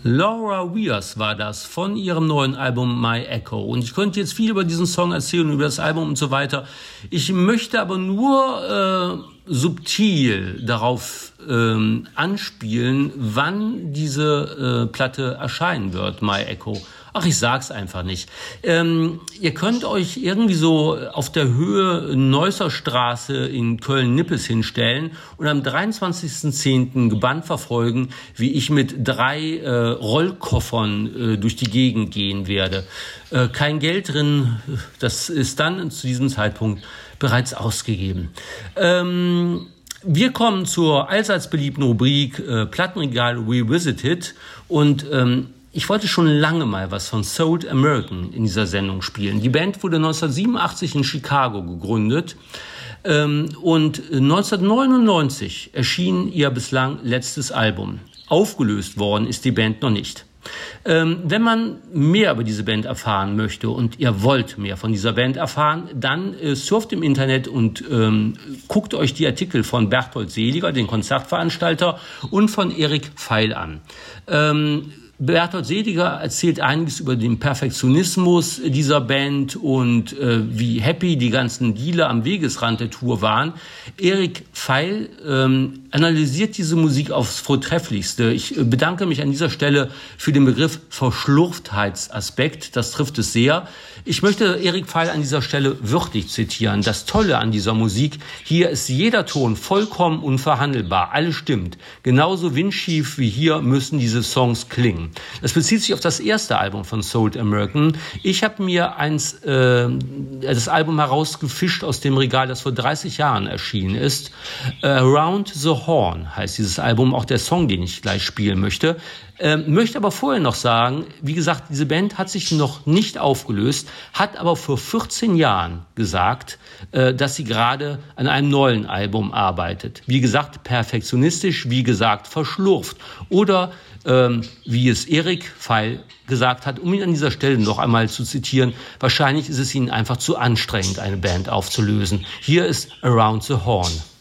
Laura Weirs war das von ihrem neuen Album My Echo. Und ich könnte jetzt viel über diesen Song erzählen, über das Album und so weiter. Ich möchte aber nur subtil darauf anspielen, wann diese Platte erscheinen wird, My Echo. Ach, ich sag's einfach nicht. Ihr könnt euch irgendwie so auf der Höhe Neusser Straße in Köln-Nippes hinstellen und am 23.10. gebannt verfolgen, wie ich mit 3 Rollkoffern durch die Gegend gehen werde. Kein Geld drin, das ist dann zu diesem Zeitpunkt bereits ausgegeben. Wir kommen zur allseits beliebten Rubrik Plattenregal Revisited und ich wollte schon lange mal was von Sold American in dieser Sendung spielen. Die Band wurde 1987 in Chicago gegründet und 1999 erschien ihr bislang letztes Album. Aufgelöst worden ist die Band noch nicht. Wenn man mehr über diese Band erfahren möchte und ihr wollt mehr von dieser Band erfahren, dann surft im Internet und guckt euch die Artikel von Berthold Seliger, den Konzertveranstalter, und von Erik Pfeil an. Berthold Seliger erzählt einiges über den Perfektionismus dieser Band und wie happy die ganzen Dealer am Wegesrand der Tour waren. Erik Pfeil analysiert diese Musik aufs Vortrefflichste. Ich bedanke mich an dieser Stelle für den Begriff Verschlurftheitsaspekt. Das trifft es sehr. Ich möchte Erik Pfeil an dieser Stelle würdig zitieren. Das Tolle an dieser Musik: Hier ist jeder Ton vollkommen unverhandelbar. Alles stimmt. Genauso windschief wie hier müssen diese Songs klingen. Das bezieht sich auf das erste Album von Sold American. Ich habe mir das Album herausgefischt aus dem Regal, das vor 30 Jahren erschienen ist. Around the Horn heißt dieses Album, auch der Song, den ich gleich spielen möchte. Möchte aber vorher noch sagen, wie gesagt, diese Band hat sich noch nicht aufgelöst, hat aber vor 14 Jahren gesagt, dass sie gerade an einem neuen Album arbeitet. Wie gesagt, perfektionistisch, wie gesagt, verschlurft. Oder wie es Erik Pfeil gesagt hat, um ihn an dieser Stelle noch einmal zu zitieren: Wahrscheinlich ist es ihnen einfach zu anstrengend, eine Band aufzulösen. Hier ist Around the Horn.